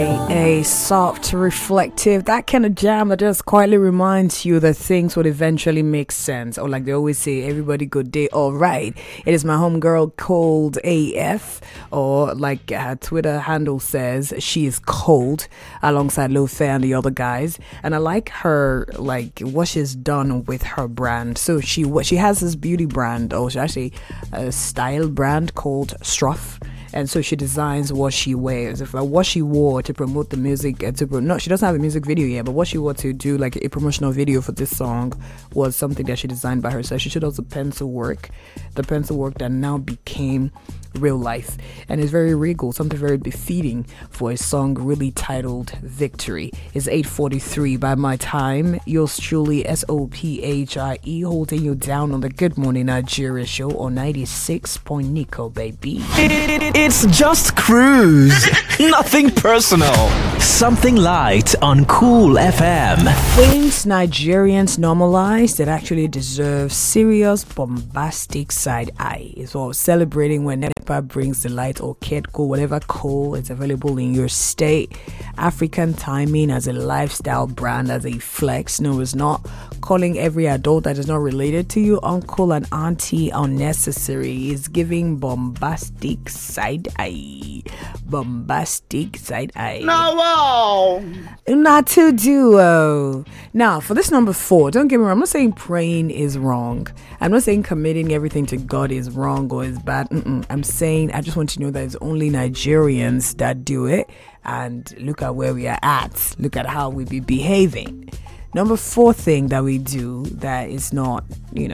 A soft, reflective, that kind of jam that just quietly reminds you that things would eventually make sense. Or like they always say, everybody good day, all right. It is my homegirl Cold AF, or like her Twitter handle says, she is cold, alongside Lil Fair and the other guys. And I like her, like what she's done with her brand. So she has this beauty brand, or actually a style brand called Struff. And so she designs what she wears. If like what she wore to promote the music, no, she doesn't have a music video yet, but what she wore to do like a promotional video for this song was something that she designed by herself. She showed us the pencil work that now became real life, and it's very regal, something very befitting for a song really titled Victory. It's 8:43 by my time. Yours truly, SOPHIE, holding you down on the Good Morning Nigeria show on 96 point Nico, baby. It's just cruise. Nothing personal. Something light on Cool FM. Things Nigerians normalize that actually deserve serious bombastic side eye. It's all celebrating when NEPA brings the light, or Kedco, whatever coal is available in your state. African timing as a lifestyle brand, as a flex. No, it's not. Calling every adult that is not related to you uncle and auntie unnecessary. Is giving bombastic side eye. Bombastic side eye. No, wow. Not to duo. Now, for this number 4, don't get me wrong, I'm not saying praying is wrong. I'm not saying committing everything to God is wrong or is bad. I'm saying I just want you to know that it's only Nigerians that do it. And look at where we are at. Look at how we be behaving. Number 4 thing that we do that is not,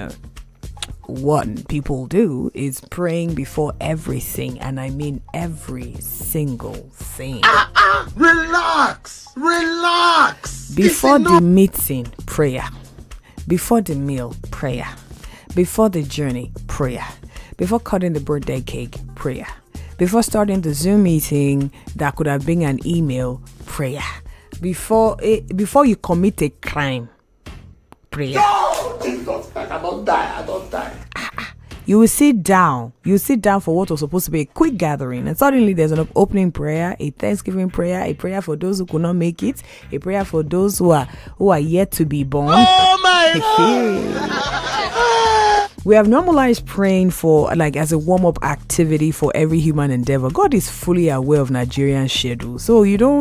what people do is praying before everything, and I mean every single thing. Relax. Before the meeting, prayer. Before the meal, prayer. Before the journey, prayer. Before cutting the birthday cake, prayer. Before starting the Zoom meeting that could have been an email, prayer. Before you commit a crime, prayer. Oh, Jesus, I don't die. You will sit down for what was supposed to be a quick gathering, and suddenly there's an opening prayer, a Thanksgiving prayer, a prayer for those who could not make it, a prayer for those who are yet to be born. Oh my God. We have normalized praying for as a warm-up activity for every human endeavor. God is fully aware of Nigerian schedule, so you don't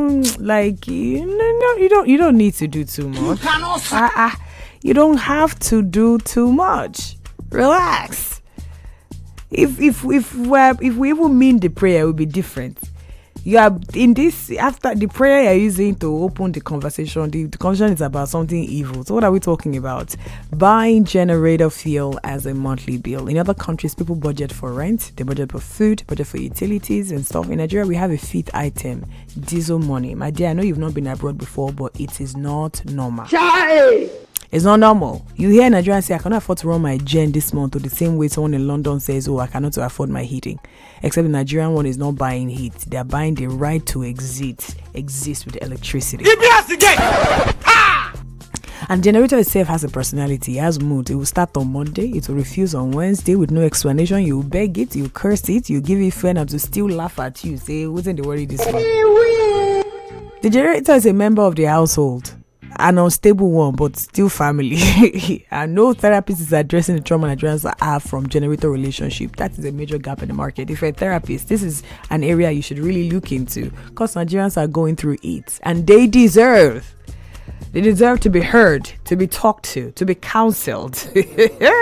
need to do too much. You don't have to do too much. Relax. If we even mean the prayer, it will be different. You are in this, after the prayer you're using to open the conversation. The conversation is about something evil. So what are we talking about? Buying generator fuel as a monthly bill. In other countries, people budget for rent, they budget for food, budget for utilities and stuff. In Nigeria, we have a 5th item: diesel money. My dear, I know you've not been abroad before, but it is not normal. It's not normal. You hear Nigerians say, I cannot afford to run my gen this month, or the same way someone in London says, I cannot afford my heating. Except the Nigerian one is not buying heat. They are buying the right to exist with electricity. And generator itself has a personality, it has mood. It will start on Monday, it will refuse on Wednesday with no explanation. You beg it, you curse it, you give it friend, and to still laugh at you. Say, wasn't the worry this one? The generator is a member of the household. An unstable one, but still family. And no therapist is addressing the trauma Nigerians have from generator relationship. That is a major gap in the market. If you're a therapist, this is an area you should really look into, because Nigerians are going through it, and they deserve to be heard, to be talked to be counseled.